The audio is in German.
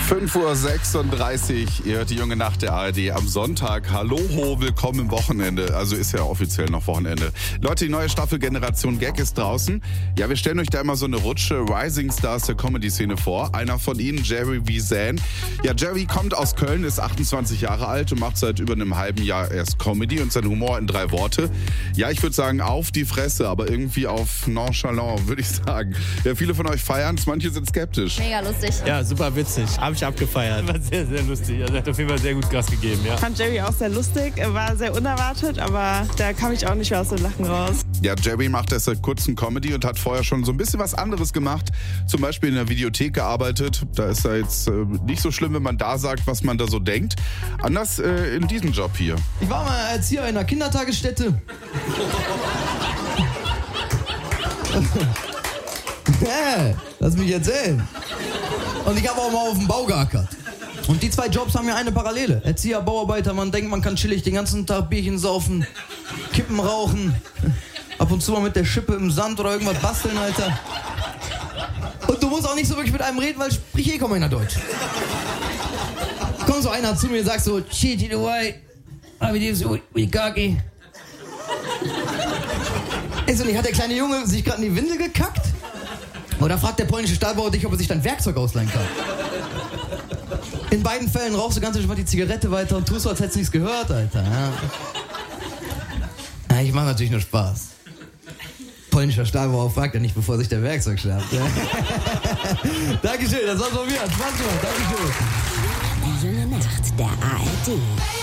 5:36 Uhr, ihr hört die junge Nacht der ARD am Sonntag. Hallo, willkommen im Wochenende. Also ist ja offiziell noch Wochenende. Leute, die neue Staffel Generation Gag ist draußen. Ja, wir stellen euch da immer so eine Rutsche Rising Stars der Comedy-Szene vor. Einer von ihnen, Jerry Wiesän. Ja, Jerry kommt aus Köln, ist 28 Jahre alt und macht seit über einem halben Jahr erst Comedy und sein Humor in 3 Worte. Ja, ich würde sagen, auf die Fresse, aber irgendwie auf nonchalant, würde ich sagen. Ja, viele von euch feiern es, manche sind skeptisch. Mega lustig. Ja, super witzig. Habe ich abgefeiert. War sehr, sehr lustig. Also hat auf jeden Fall sehr gut Gas gegeben, ja. Ich fand Jerry auch sehr lustig. Er war sehr unerwartet, aber da kam ich auch nicht mehr aus dem Lachen raus. Ja, Jerry macht erst seit kurzem Comedy und hat vorher schon so ein bisschen was anderes gemacht. Zum Beispiel in der Videothek gearbeitet. Da ist er jetzt nicht so schlimm, wenn man da sagt, was man da so denkt. Anders in diesem Job hier. Ich war mal Erzieher in einer Kindertagesstätte. Lass mich erzählen. Und ich habe auch mal auf dem Bau geackert. Und die 2 Jobs haben ja eine Parallele. Erzieher, Bauarbeiter, man denkt, man kann chillig den ganzen Tag Bierchen saufen, Kippen rauchen, ab und zu mal mit der Schippe im Sand oder irgendwas basteln, Alter. Und du musst auch nicht so wirklich mit einem reden, weil sprich kaum einer Deutsch. Kommt so einer zu mir und sagt so, shit, you know why? I do so with cocky. Und hat der kleine Junge sich gerade in die Windel gekackt? Oder fragt der polnische Stahlbauer dich, ob er sich dein Werkzeug ausleihen kann? In beiden Fällen rauchst du ganz entspannt die Zigarette weiter und tust so, als hättest du nichts gehört, Alter. Ja, ich mach natürlich nur Spaß. Polnischer Stahlbauer fragt ja nicht, bevor sich der Werkzeug schnappt. Ja. Dankeschön, das war's von mir. Dankeschön. Die junge Nacht der ARD.